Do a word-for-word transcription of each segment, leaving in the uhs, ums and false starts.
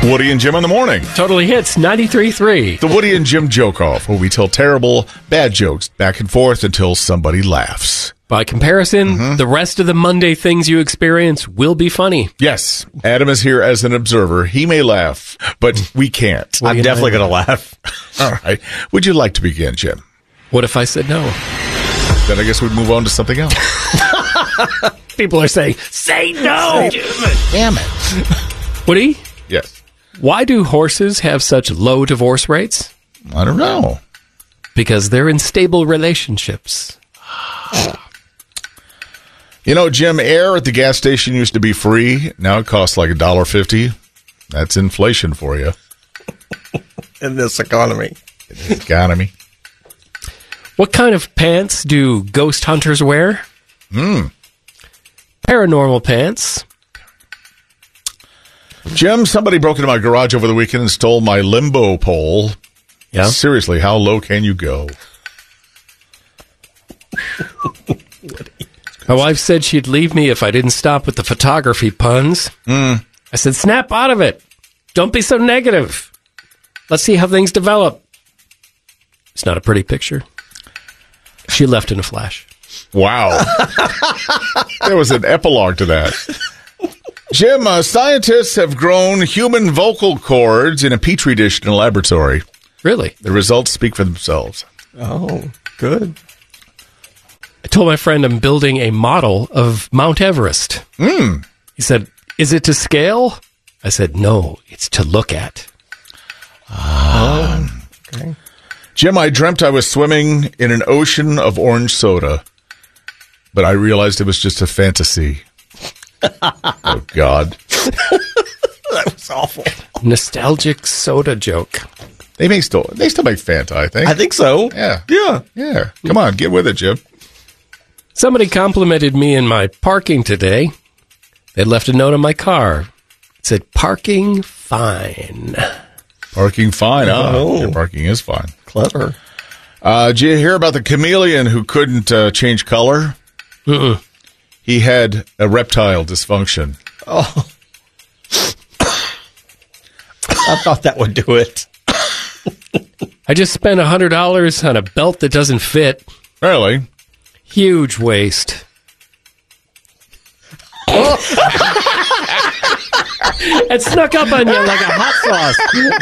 Woody and Jim in the morning. Totally Hits ninety-three point three. The Woody and Jim joke-off, where we tell terrible, bad jokes back and forth until somebody laughs. By comparison, mm-hmm. the rest of the Monday things you experience will be funny. Yes. Adam is here as an observer. He may laugh, but we can't. I'm definitely going to laugh. All right. Would you like to begin, Jim? What if I said no? Then I guess we'd move on to something else. People are saying, say no! Say, damn it. Woody? Yes. Why do horses have such low divorce rates? I don't know. Because they're in stable relationships. You know, Jim, air at the gas station used to be free. Now it costs like a dollar fifty. That's inflation for you. In this economy. In this economy. What kind of pants do ghost hunters wear? Hmm. Paranormal pants. Jim, somebody broke into my garage over the weekend and stole my limbo pole. Yeah. Seriously, how low can you go? My wife said she'd leave me if I didn't stop with the photography puns. Mm. I said, snap out of it. Don't be so negative. Let's see how things develop. It's not a pretty picture. She left in a flash. Wow. There was an epilogue to that. Jim, uh, scientists have grown human vocal cords in a petri dish in a laboratory. Really? The results speak for themselves. Oh, good. I told my friend I'm building a model of Mount Everest. Mm. He said, is it to scale? I said, no, it's to look at. Ah. Oh, okay. Jim, I dreamt I was swimming in an ocean of orange soda, but I realized it was just a fantasy. Oh, God. That was awful. Nostalgic soda joke. They make still they still make Fanta, I think. I think so. Yeah. Yeah. Yeah. Come on, get with it, Jim. Somebody complimented me in my parking today. They left a note on my car. It said, parking fine. Parking fine, huh? Oh. Your parking is fine. Clever. Uh, did you hear about the chameleon who couldn't uh, change color? Mm-mm. He had erectile dysfunction. Oh. I thought that would do it. I just spent one hundred dollars on a belt that doesn't fit. Really? Huge waste. Oh. It snuck up on you like a hot sauce.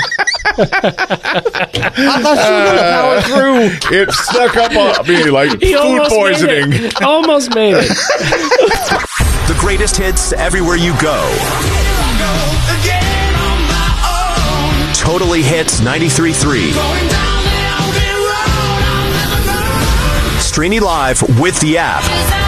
I thought you were going to power through. It snuck up on me like He food poisoning. Made it. Almost made it. The greatest hits everywhere you go. Totally Hits ninety-three point three. Streaming live with the app.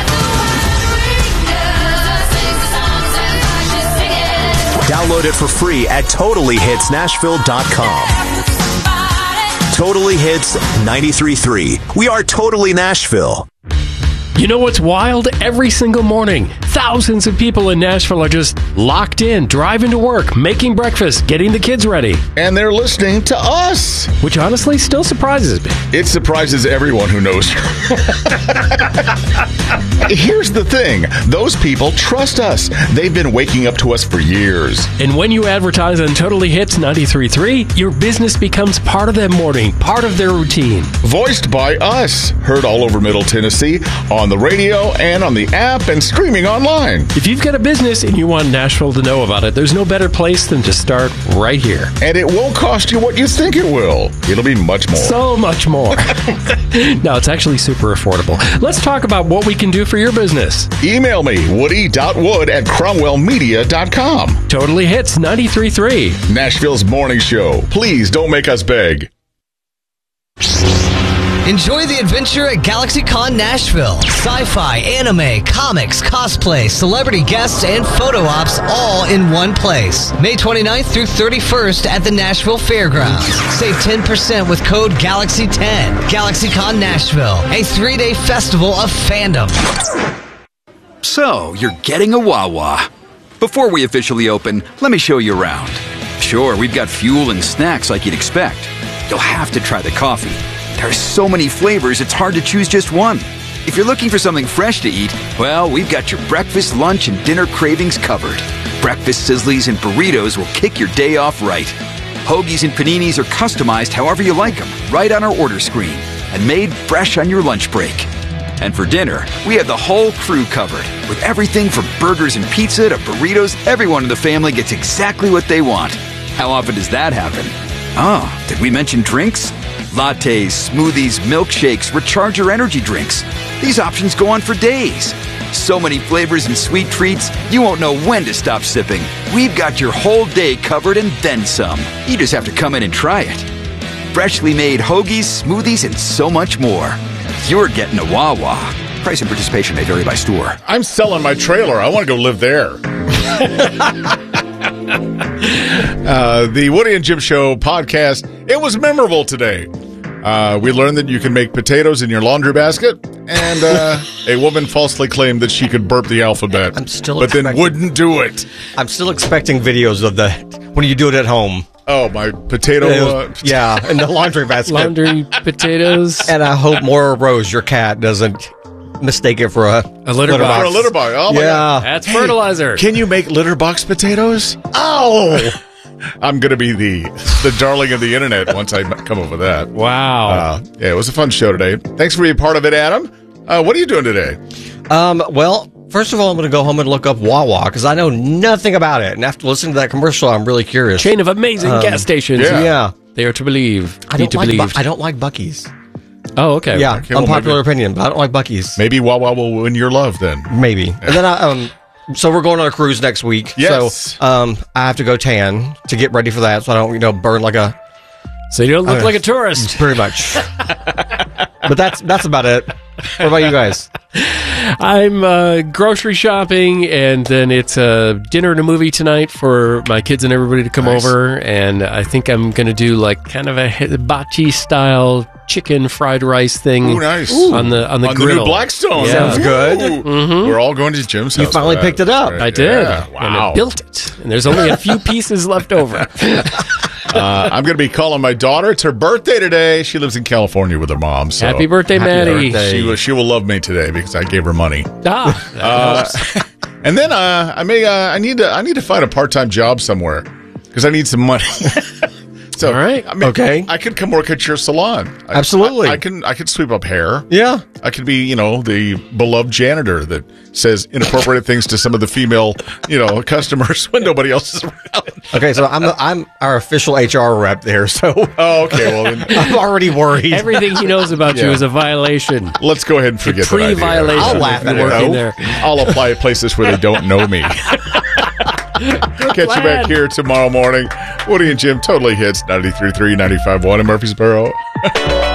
Download it for free at totally hits nashville dot com. Totally Hits ninety-three point three. We are Totally Nashville. You know what's wild? Every single morning, thousands of people in Nashville are just locked in, driving to work, making breakfast, getting the kids ready. And they're listening to us. Which honestly still surprises me. It surprises everyone who knows. Here's the thing. Those people trust us. They've been waking up to us for years. And when you advertise on Totally Hits ninety-three point three, your business becomes part of their morning, part of their routine. Voiced by us. Heard all over Middle Tennessee, on the radio and on the app and streaming online. If you've got a business and you want Nashville to know about it, there's no better place than to start right here. And it won't cost you what you think it will. It'll be much more. So much more. No, it's actually super affordable. Let's talk about what we can do for your business. Email me, woody dot wood at cromwell media dot com. Totally Hits ninety-three point three. Nashville's morning show. Please don't make us beg. Enjoy the adventure at GalaxyCon Nashville. Sci-fi, anime, comics, cosplay, celebrity guests, and photo ops all in one place. May twenty-ninth through thirty-first at the Nashville Fairgrounds. Save ten percent with code Galaxy ten. GalaxyCon Nashville, a three-day festival of fandom. So, you're getting a Wawa. Before we officially open, let me show you around. Sure, we've got fuel and snacks like you'd expect. You'll have to try the coffee. There are so many flavors, it's hard to choose just one. If you're looking for something fresh to eat, well, we've got your breakfast, lunch, and dinner cravings covered. breakfast sizzlies and burritos will kick your day off right. Hoagies and paninis are customized however you like them, right on our order screen, and made fresh on your lunch break. And for dinner, we have the whole crew covered. With everything from burgers and pizza to burritos, everyone in the family gets exactly what they want. How often does that happen? Oh, did we mention drinks? Lattes, smoothies, milkshakes, recharger energy drinks. These options go on for days. So many flavors and sweet treats, you won't know when to stop sipping. We've got your whole day covered and then some. You just have to come in and try it. Freshly made hoagies, smoothies, and so much more. You're getting a Wawa. Price and participation may vary by store. I'm selling my trailer. I want to go live there. uh, the Woody and Jim Show podcast. It was memorable today. Uh, we learned that you can make potatoes in your laundry basket, and uh, a woman falsely claimed that she could burp the alphabet. I'm still but then expecting- wouldn't do it. I'm still expecting videos of the when you do it at home. Oh, my potato. Uh, Yeah, in the laundry basket. Laundry potatoes. And I hope Maura Rose, your cat, doesn't mistake it for a, A litter box. For a litter box. Oh, my Yeah. God. That's fertilizer. Can you make litter box potatoes? Oh! I'm going to be the the darling of the internet once I come up with that. Wow. Uh, yeah, it was a fun show today. Thanks for being part of it, Adam. Uh, what are you doing today? Um, well, first of all, I'm going to go home and look up Wawa because I know nothing about it. And after listening to that commercial, I'm really curious. Chain of amazing gas stations. yeah. Yeah. They are to believe. I Need don't, to like believe. Bu- I don't like Buc-ee's. Oh, okay. Yeah, Okay, well, unpopular maybe- opinion, but I don't like Buc-ee's. Maybe Wawa will win your love then. Maybe. And then I, um, so we're going on a cruise next week. Yes. So, um, I have to go tan to get ready for that so I don't, you know, burn like a, So you don't look Okay. like a tourist. pretty much. But that's, that's about it. What about you guys? I'm uh, grocery shopping, and then it's a dinner and a movie tonight for my kids and everybody to come Nice. over. And I think I'm going to do like kind of a hibachi style chicken fried rice thing. Ooh, nice. on the on the On grill. the new Blackstone. Yeah. Sounds good. Ooh. We're all going to Jim's house. You finally for that. picked it up. Right. I did. Yeah. And Wow. I built it, and there's only a few pieces left over. Uh, I'm going to be calling my daughter. It's her birthday today. She lives in California with her mom. So Happy birthday, Happy Maddie! birthday. She will, she will love me today because I gave her money. Ah, that Uh, helps. and then uh, I may uh, I need to I need to find a part time job somewhere because I need some money. So, All right. I mean, Okay. I could come work at your salon. I- Absolutely. I, I can. I can sweep up hair. Yeah. I could be, you know, the beloved janitor that says inappropriate things to some of the female, you know, customers when nobody else is around. Okay, so I'm I'm our official H R rep there, so Oh, okay. Well, then I'm already worried. Everything he knows about you Yeah. is a violation. let's go ahead and forget that idea. Pre-violation. I'll of laugh you at it, working though. there. I'll apply at places where they don't know me. Catch you back plan. here tomorrow morning. Woody and Jim, Totally Hits, ninety-three point three, ninety-five point one in Murfreesboro.